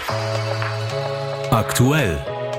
Aktuell.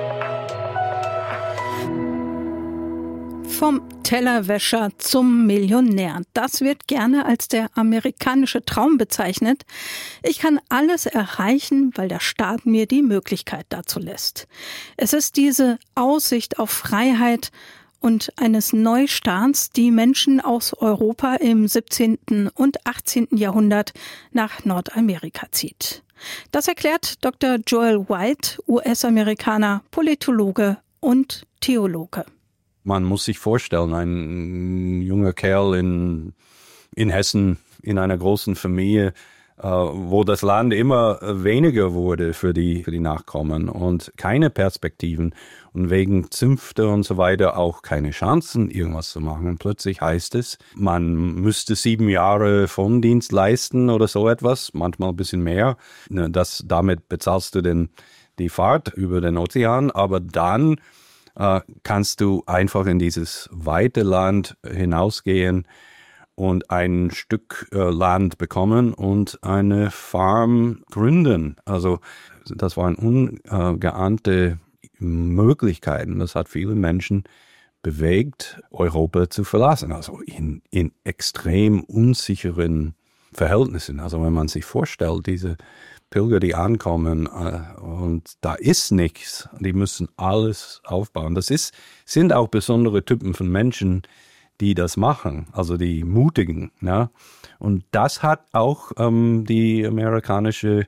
Vom Tellerwäscher zum Millionär. Das wird gerne als der amerikanische Traum bezeichnet. Ich kann alles erreichen, weil der Staat mir die Möglichkeit dazu lässt. Es ist diese Aussicht auf Freiheit und eines Neustarts, die Menschen aus Europa im 17. und 18. Jahrhundert nach Nordamerika zieht. Das erklärt Dr. Joel White, US-Amerikaner, Politologe und Theologe. Man muss sich vorstellen, ein junger Kerl in Hessen, in einer großen Familie, wo das Land immer weniger wurde für die Nachkommen und keine Perspektiven und wegen Zünfte und so weiter auch keine Chancen, irgendwas zu machen. Und plötzlich heißt es, man müsste 7 Jahre Frondienst leisten oder so etwas, manchmal ein bisschen mehr. Damit bezahlst du die Fahrt über den Ozean, aber dann kannst du einfach in dieses weite Land hinausgehen und ein Stück Land bekommen und eine Farm gründen. Also das waren ungeahnte Möglichkeiten. Das hat viele Menschen bewegt, Europa zu verlassen. Also in extrem unsicheren Verhältnissen. Also wenn man sich vorstellt, diese Pilger, die ankommen und da ist nichts, die müssen alles aufbauen. Sind auch besondere Typen von Menschen, die das machen, also die Mutigen. Ja? Und das hat auch die amerikanische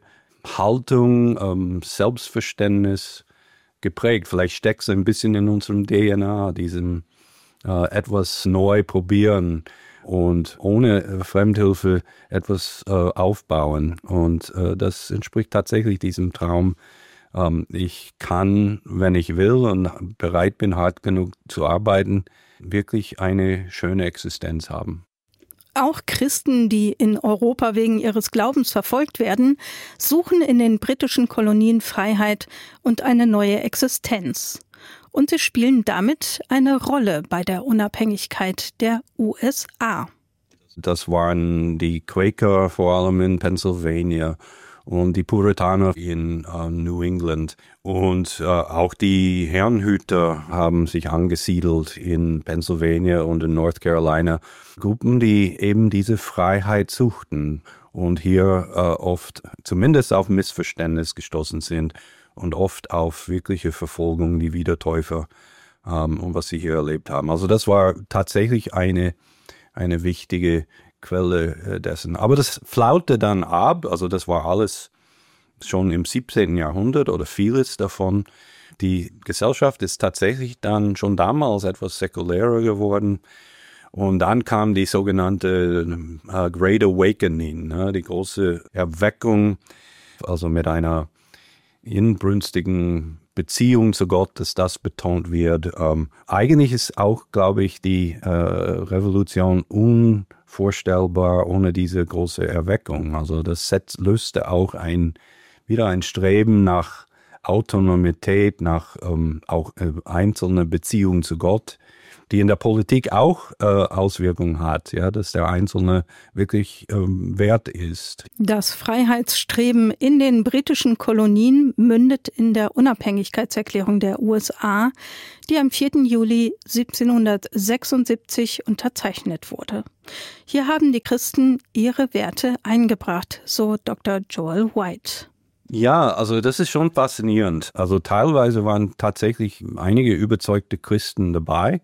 Haltung, Selbstverständnis geprägt. Vielleicht steckt es ein bisschen in unserem DNA, diesem etwas neu probieren und ohne Fremdhilfe etwas aufbauen. Und das entspricht tatsächlich diesem Traum. Ich kann, wenn ich will und bereit bin, hart genug zu arbeiten, wirklich eine schöne Existenz haben. Auch Christen, die in Europa wegen ihres Glaubens verfolgt werden, suchen in den britischen Kolonien Freiheit und eine neue Existenz. Und sie spielen damit eine Rolle bei der Unabhängigkeit der USA. Das waren die Quaker vor allem in Pennsylvania und die Puritaner in New England. Und auch die Herrenhüter haben sich angesiedelt in Pennsylvania und in North Carolina. Gruppen, die eben diese Freiheit suchten und hier oft zumindest auf Missverständnis gestoßen sind. Und oft auf wirkliche Verfolgung, die Wiedertäufer und was sie hier erlebt haben. Also das war tatsächlich eine wichtige Quelle dessen. Aber das flaute dann ab, also das war alles schon im 17. Jahrhundert oder vieles davon. Die Gesellschaft ist tatsächlich dann schon damals etwas säkulärer geworden. Und dann kam die sogenannte Great Awakening, die große Erweckung, also mit einer inbrünstigen Beziehung zu Gott, dass das betont wird. Eigentlich ist auch, glaube ich, die Revolution unvorstellbar ohne diese große Erweckung. Also das löste auch wieder ein Streben nach Autonomität, nach auch einzelne Beziehung zu Gott, die in der Politik auch Auswirkungen hat, ja, dass der Einzelne wirklich wert ist. Das Freiheitsstreben in den britischen Kolonien mündet in der Unabhängigkeitserklärung der USA, die am 4. Juli 1776 unterzeichnet wurde. Hier haben die Christen ihre Werte eingebracht, so Dr. Joel White. Ja, also das ist schon faszinierend. Also teilweise waren tatsächlich einige überzeugte Christen dabei,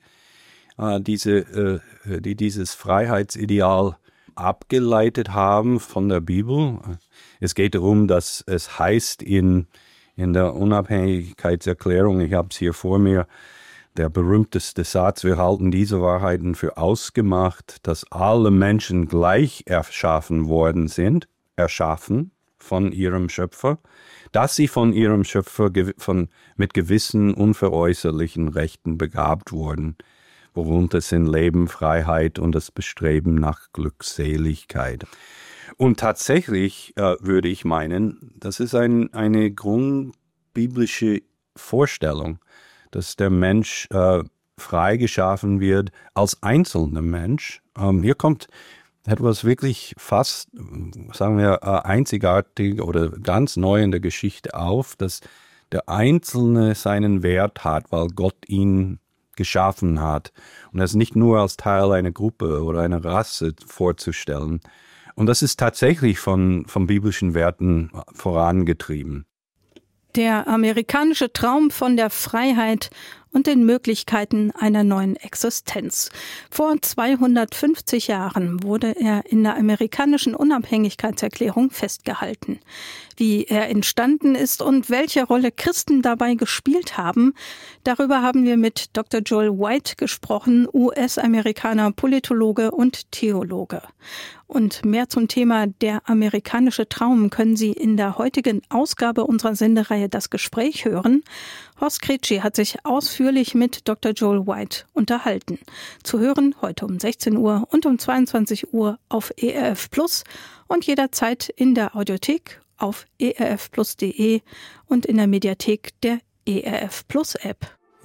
die dieses Freiheitsideal abgeleitet haben von der Bibel. Es geht darum, dass es heißt in der Unabhängigkeitserklärung, ich habe es hier vor mir, der berühmteste Satz, wir halten diese Wahrheiten für ausgemacht, dass alle Menschen gleich erschaffen worden sind, erschaffen von ihrem Schöpfer, dass sie von ihrem Schöpfer mit gewissen unveräußerlichen Rechten begabt wurden, worunter sind Leben, Freiheit und das Bestreben nach Glückseligkeit. Und tatsächlich würde ich meinen, das ist eine grundbiblische Vorstellung, dass der Mensch frei geschaffen wird als einzelner Mensch. Hier kommt etwas wirklich fast, sagen wir, einzigartig oder ganz neu in der Geschichte auf, dass der Einzelne seinen Wert hat, weil Gott ihn geschaffen hat. Und das nicht nur als Teil einer Gruppe oder einer Rasse vorzustellen. Und das ist tatsächlich von biblischen Werten vorangetrieben. Der amerikanische Traum von der Freiheit und den Möglichkeiten einer neuen Existenz. Vor 250 Jahren wurde er in der amerikanischen Unabhängigkeitserklärung festgehalten. Wie er entstanden ist und welche Rolle Christen dabei gespielt haben, darüber haben wir mit Dr. Joel White gesprochen, US-Amerikaner, Politologe und Theologe. Und mehr zum Thema Der amerikanische Traum können Sie in der heutigen Ausgabe unserer Sendereihe Das Gespräch hören. Horst Kretschi hat sich ausführlich mit Dr. Joel White unterhalten. Zu hören heute um 16 Uhr und um 22 Uhr auf ERF Plus und jederzeit in der Audiothek auf erfplus.de und in der Mediathek der ERF Plus App.